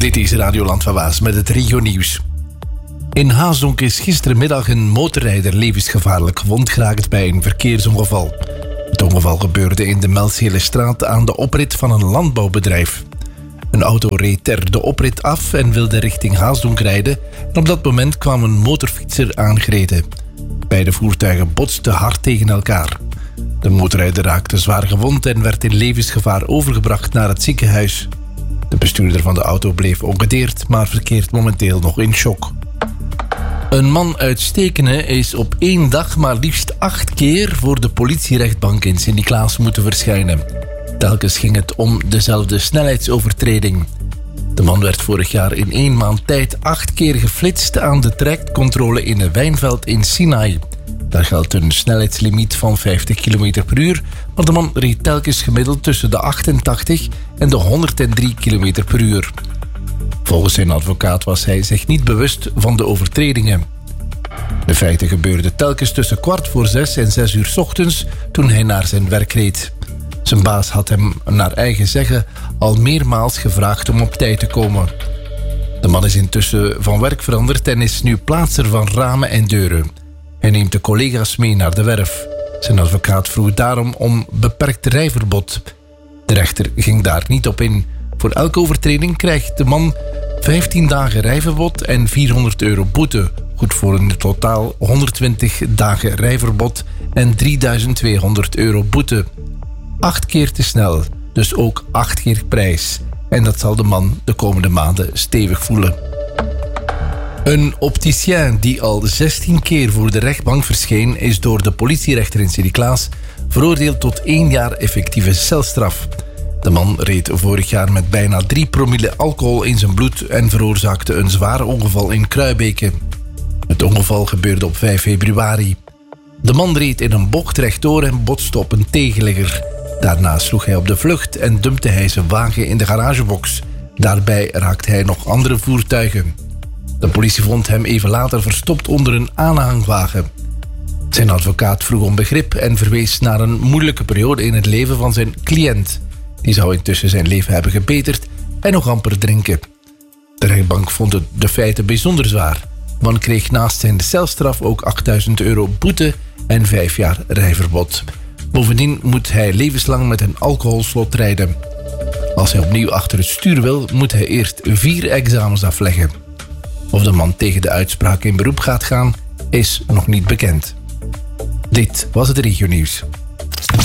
Dit is Radioland van Waas met het regionieuws. In Haasdonk is gistermiddag een motorrijder levensgevaarlijk gewond geraakt bij een verkeersongeval. Het ongeval gebeurde in de Melseelestraat aan de oprit van een landbouwbedrijf. Een auto reed er de oprit af en wilde richting Haasdonk rijden. En op dat moment kwam een motorfietser aangereden. Beide voertuigen botsten hard tegen elkaar. De motorrijder raakte zwaar gewond en werd in levensgevaar overgebracht naar het ziekenhuis. De bestuurder van de auto bleef ongedeerd, maar verkeert momenteel nog in shock. Een man uit Stekene is op 1 dag maar liefst 8 keer voor de politierechtbank in Sint-Niklaas moeten verschijnen. Telkens ging het om dezelfde snelheidsovertreding. De man werd vorig jaar in 1 maand tijd 8 keer geflitst aan de trajectcontrole in een wijnveld in Sinaai. Daar geldt een snelheidslimiet van 50 km per uur, maar de man reed telkens gemiddeld tussen de 88 en de 103 km per uur. Volgens zijn advocaat was hij zich niet bewust van de overtredingen. De feiten gebeurden telkens tussen 5:15 en 6 uur 's ochtends toen hij naar zijn werk reed. Zijn baas had hem naar eigen zeggen al meermaals gevraagd om op tijd te komen. De man is intussen van werk veranderd en is nu plaatser van ramen en deuren. Hij neemt de collega's mee naar de werf. Zijn advocaat vroeg daarom om beperkt rijverbod. De rechter ging daar niet op in. Voor elke overtreding krijgt de man 15 dagen rijverbod en €400 boete. Goed voor een totaal 120 dagen rijverbod en €3200 boete. 8 keer te snel, dus ook 8 keer prijs. En dat zal de man de komende maanden stevig voelen. Een opticien die al 16 keer voor de rechtbank verscheen is door de politierechter in Sint-Niklaas veroordeeld tot 1 jaar effectieve celstraf. De man reed vorig jaar met bijna 3 promille alcohol in zijn bloed en veroorzaakte een zwaar ongeval in Kruibeke. Het ongeval gebeurde op 5 februari. De man reed in een bocht rechtdoor en botste op een tegenligger. Daarna sloeg hij op de vlucht en dumpte hij zijn wagen in de garagebox. Daarbij raakte hij nog andere voertuigen. De politie vond hem even later verstopt onder een aanhangwagen. Zijn advocaat vroeg om begrip en verwees naar een moeilijke periode in het leven van zijn cliënt. Die zou intussen zijn leven hebben gebeterd en nog amper drinken. De rechtbank vond de feiten bijzonder zwaar. De man kreeg naast zijn celstraf ook €8000 boete en 5 jaar rijverbod. Bovendien moet hij levenslang met een alcoholslot rijden. Als hij opnieuw achter het stuur wil, moet hij eerst 4 examens afleggen. Of de man tegen de uitspraak in beroep gaat gaan, is nog niet bekend. Dit was het regionieuws.